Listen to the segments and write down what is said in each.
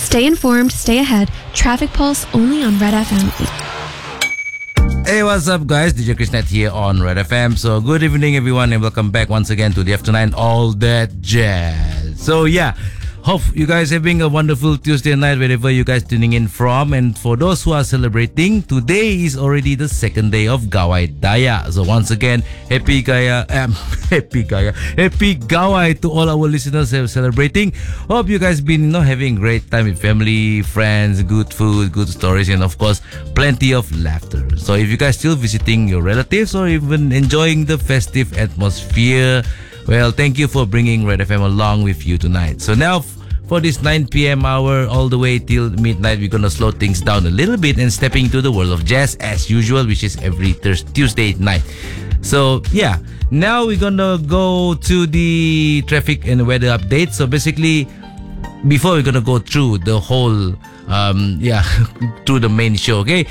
Stay informed, stay ahead. Traffic Pulse only on Red FM. Hey, what's up, guys? DJ Krishnet here on Red FM. So, good evening, everyone, and welcome back once again to the After 9 All That Jazz. So, yeah, hope you guys having a wonderful Tuesday night wherever you guys tuning in from. And for those who are celebrating, today is already the second day of Gawai Daya. So, once again, happy Gawai to all our listeners who are celebrating. Hope you guys been having great time with family, friends, good food, good stories, and of course, plenty of laughter. So if you guys still visiting your relatives or even enjoying the festive atmosphere, well, thank you for bringing Red FM along with you tonight. So now, for this 9 p.m. hour all the way till midnight, we're gonna slow things down a little bit and stepping into the world of jazz as usual, which is every Tuesday night. So yeah, now we're gonna go to the traffic and weather update. So basically, before we're gonna go through the whole through the main show, okay?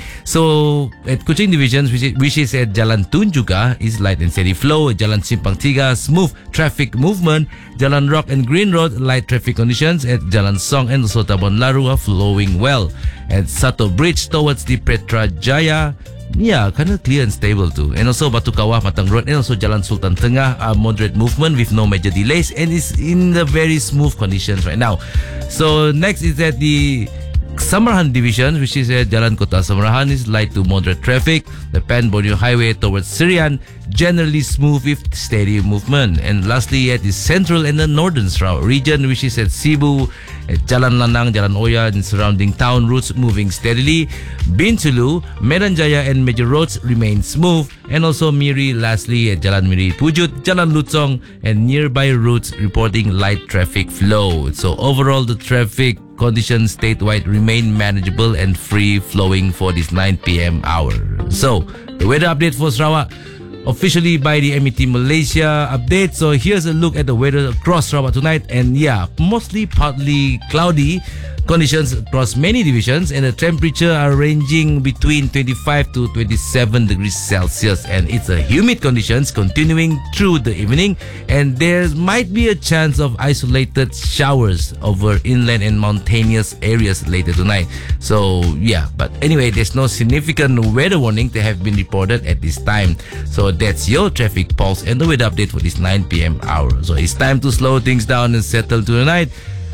So at Kuching Division, which is at Jalan Tun juga, is light and steady flow. At Jalan Simpang Tiga, smooth traffic movement. Jalan Rock and Green Road, light traffic conditions. At Jalan Song and also Tabon Laru are flowing well. At Sato Bridge towards the Petra Jaya, yeah, kind of clear and stable too. And also Batu Kawah, Matang Road, and also Jalan Sultan Tengah are moderate movement with no major delays and is in the very smooth conditions right now. So next is at the Samarahan Division, which is at Jalan Kota Samarahan, is light to moderate traffic. The Pan Borneo Highway towards Sirian, generally smooth with steady movement. And lastly, at the Central and the Northern Sarawak region, which is at Cebu, at Jalan Lanang, Jalan Oya, and surrounding town routes moving steadily. Bintulu, Medan Jaya, and major roads remain smooth. And also Miri, lastly, at Jalan Miri Pujut, Jalan Lutsong, and nearby routes reporting light traffic flow. So overall, the traffic conditions statewide remain manageable and free-flowing for this 9 p.m. hour. So, the weather update for Sarawak, officially by the MET Malaysia update. So, here's a look at the weather across Sarawak tonight. And yeah, mostly partly cloudy conditions across many divisions, and the temperature are ranging between 25 to 27 degrees Celsius, and it's a humid conditions continuing through the evening, and there might be a chance of isolated showers over inland and mountainous areas later tonight. So yeah, but anyway, there's no significant weather warning to have been reported at this time. So that's your traffic pulse and the weather update for this 9 p.m. hour. So it's time to slow things down and settle to the night.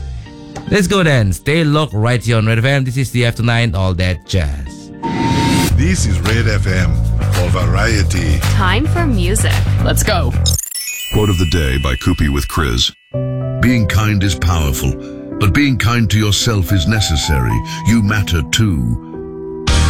Let's go then. Stay locked right here on Red FM. This is the After 9 All That Jazz. This is Red FM for variety. Time for music. Let's go. Quote of the day by Kupi with Chris. Being kind is powerful, but being kind to yourself is necessary. You matter too.